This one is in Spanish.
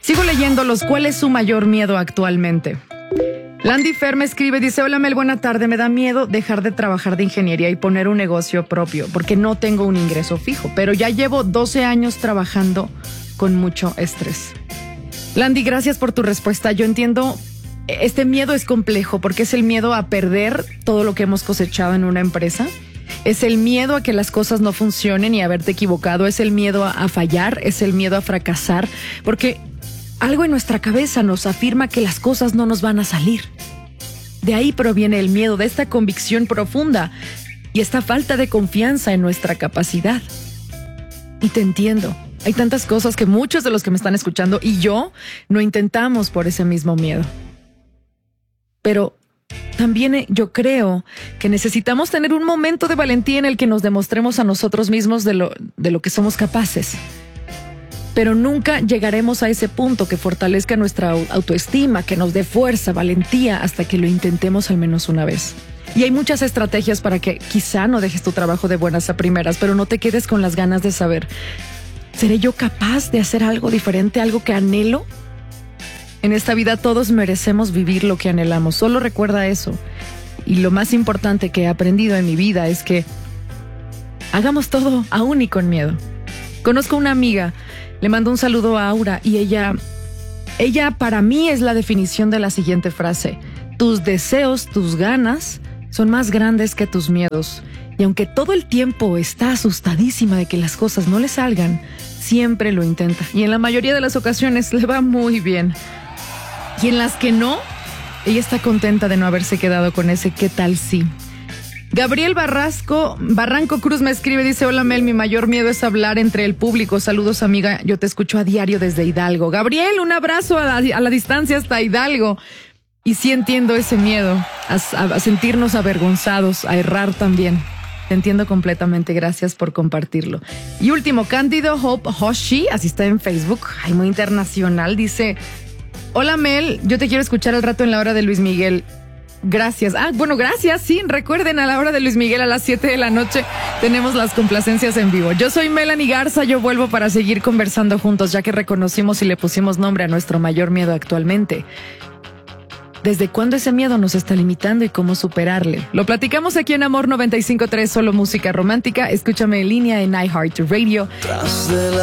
Sigo leyéndolos. ¿Cuál es su mayor miedo actualmente? Landy Fer me escribe, dice: hola Mel, buena tarde. Me da miedo dejar de trabajar de ingeniería y poner un negocio propio porque no tengo un ingreso fijo, pero ya llevo 12 años trabajando con mucho estrés. Landy, gracias por tu respuesta. Yo entiendo, este miedo es complejo porque es el miedo a perder todo lo que hemos cosechado en una empresa. Es el miedo a que las cosas no funcionen y a haberte equivocado. Es el miedo a fallar, es el miedo a fracasar, porque algo en nuestra cabeza nos afirma que las cosas no nos van a salir. De ahí proviene el miedo, de esta convicción profunda y esta falta de confianza en nuestra capacidad. Y te entiendo. Hay tantas cosas que muchos de los que me están escuchando y yo no intentamos por ese mismo miedo. Pero también yo creo que necesitamos tener un momento de valentía en el que nos demostremos a nosotros mismos de lo que somos capaces. Pero nunca llegaremos a ese punto que fortalezca nuestra autoestima, que nos dé fuerza, valentía, hasta que lo intentemos al menos una vez. Y hay muchas estrategias para que quizá no dejes tu trabajo de buenas a primeras, pero no te quedes con las ganas de saber: ¿seré yo capaz de hacer algo diferente, algo que anhelo? En esta vida todos merecemos vivir lo que anhelamos. Solo recuerda eso. Y lo más importante que he aprendido en mi vida es que hagamos todo aún y con miedo. Conozco una amiga, le mando un saludo a Aura, y ella para mí es la definición de la siguiente frase: tus deseos, tus ganas son más grandes que tus miedos. Y aunque todo el tiempo está asustadísima de que las cosas no le salgan, siempre lo intenta. Y en la mayoría de las ocasiones le va muy bien. Y en las que no, ella está contenta de no haberse quedado con ese ¿qué tal sí? Gabriel Barranco Cruz me escribe, dice: hola Mel, mi mayor miedo es hablar entre el público. Saludos amiga, yo te escucho a diario desde Hidalgo. Gabriel, un abrazo a la distancia hasta Hidalgo. Y sí entiendo ese miedo, a sentirnos avergonzados, a errar también. Te entiendo completamente, gracias por compartirlo. Y último, Cándido Hope Hoshi, así está en Facebook, ay, muy internacional, dice: hola Mel, yo te quiero escuchar al rato en la hora de Luis Miguel. Gracias. Gracias, sí, recuerden, a la hora de Luis Miguel a las 7 de la noche tenemos las complacencias en vivo. Yo soy Melanie Garza, yo vuelvo para seguir conversando juntos, ya que reconocimos y le pusimos nombre a nuestro mayor miedo actualmente. ¿Desde cuándo ese miedo nos está limitando y cómo superarle? Lo platicamos aquí en Amor 95.3, solo música romántica. Escúchame en línea en iHeartRadio.